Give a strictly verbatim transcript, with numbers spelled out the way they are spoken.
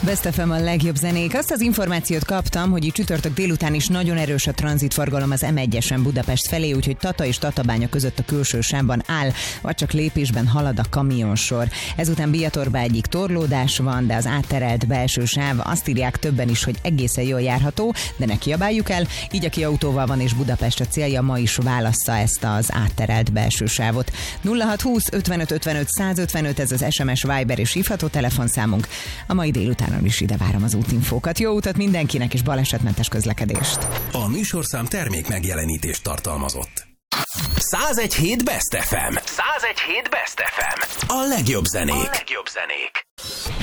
Best ef em a legjobb zenék. Azt az információt kaptam, hogy itt csütörtök délután is nagyon erős a tranzitforgalom az em egyesen Budapest felé, úgyhogy Tata és Tatabánya között a külső sávban áll, vagy csak lépésben halad a kamionsor. Ezután Biatorba egyik torlódás van, de az átterelt belső sáv, azt írják többen is, hogy egészen jól járható, de ne kiabáljuk el, így aki autóval van és Budapest a célja, ma is válassza ezt az átterelt belső sávot. nulla hat húsz ötvenöt ötvenöt százötvenöt, ez az es em es, Viber és hívható telefonszámunk. A mai délutánon is ide várom az útinfókat. Jó utat mindenkinek és balesetmentes közlekedést. A műsorszám termék megjelenítést tartalmazott. száz egy hét Best ef em. száz egy hét Best ef em. A legjobb zenék. A legjobb zenék.